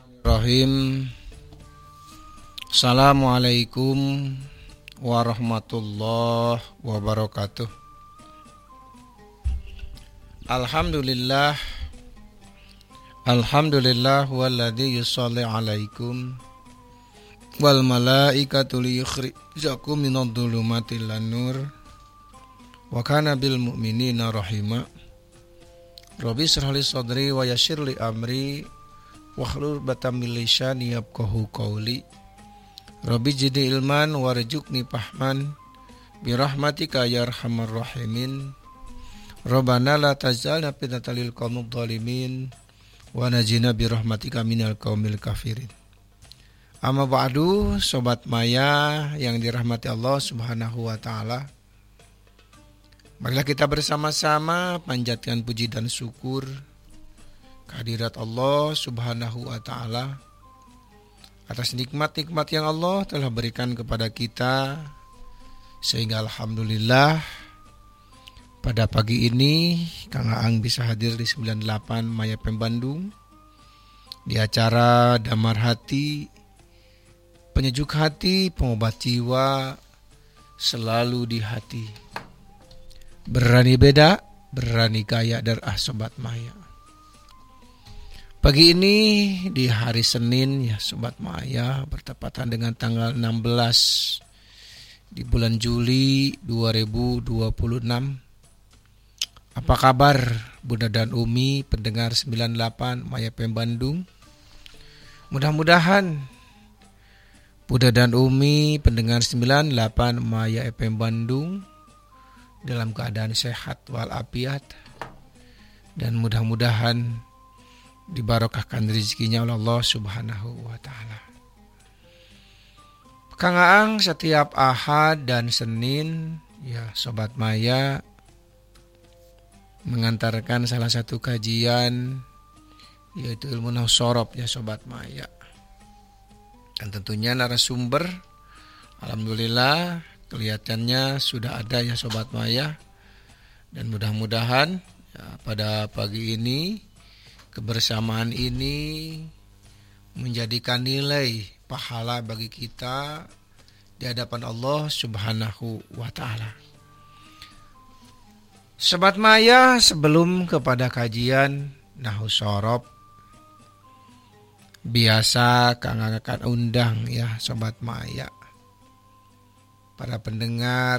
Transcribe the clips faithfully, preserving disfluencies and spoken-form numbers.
Bismillahirrahmanirrahim. Assalamualaikum warahmatullahi wabarakatuh. Alhamdulillah. Alhamdulillah walladzi yusolli alaikum wal malaikatu liyukhrijakum minadh dhulumati ilan nur wa kana bil mu'minina rahima. Rabbi shrah li sadri wa yassir li amri wahlul batam min lisani yafqahu qawli. Rabbi zidni ilman warzuqni fahman bi rahmatika ya arhamar rahimin. Rabbana la taj'alna fitnatan lil qaumidh dhalimin wa najina bi rahmatika minal qaumil kafirin. Amma ba'du, sobat Maya yang dirahmati Allah Subhanahu wa taala. Marilah kita bersama-sama panjatkan puji dan syukur kehadirat Allah Subhanahu wa taala atas nikmat-nikmat yang Allah telah berikan kepada kita, sehingga alhamdulillah pada pagi ini Kang Aang bisa hadir di sembilan puluh delapan Maya F M Bandung di acara Damar Hati, penyejuk hati, pengobat jiwa, selalu di hati. Berani beda, berani kaya dari ah sobat Maya. Pagi ini di hari Senin ya sobat Maya, bertepatan dengan tanggal enam belas di bulan Juli dua ribu dua puluh enam. Apa kabar Bunda dan Umi pendengar sembilan puluh delapan Maya F M Bandung? Mudah-mudahan Bunda dan Umi pendengar sembilan puluh delapan Maya F M Bandung dalam keadaan sehat walafiat, dan mudah-mudahan dibarokahkan rezekinya oleh Allah Subhanahu wa taala. Kang Aang setiap Ahad dan Senin ya sobat Maya mengantarkan salah satu kajian, yaitu ilmu nahwu shorof ya sobat Maya. Dan tentunya narasumber alhamdulillah kelihatannya sudah ada ya sobat Maya. Dan mudah-mudahan ya, pada pagi ini kebersamaan ini menjadikan nilai pahala bagi kita di hadapan Allah Subhanahu wa taala. Sobat Maya, sebelum kepada kajian nahwu shorof, biasa Kang akan undang ya sobat Maya, para pendengar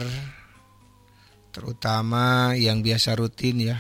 terutama yang biasa rutin ya,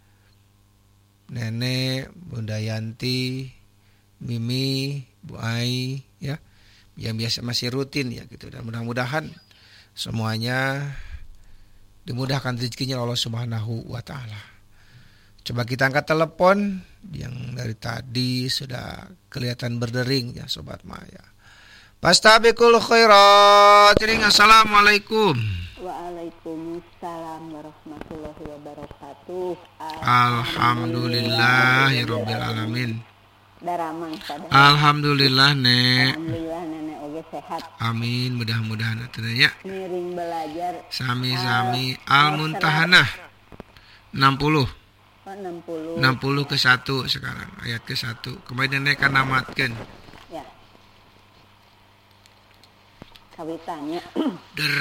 Nenek, Bunda Yanti, Mimi, Bu Ai ya, yang biasa masih rutin ya gitu. Dan mudah-mudahan semuanya dimudahkan rezekinya Allah Subhanahu wa taala. Coba kita angkat telepon yang dari tadi sudah kelihatan berdering ya sobat Maya. Fastabiqul khairat. Assalamualaikum. Waalaikumsalam warahmatullahi wabarakatuh. Alhamdulillahirabbil alamin. Daramang pada. Alhamdulillah Nek. Alhamdulillah nenek oge sehat. Amin, mudah-mudahan atunya. Miring belajar. Sami-sami Al-Muntahanah enam puluh. Oh, enam puluh. enam puluh ke satu sekarang, ayat ke satu. Kemarin Nenek kan namatkeun. Ya. Kawitannya.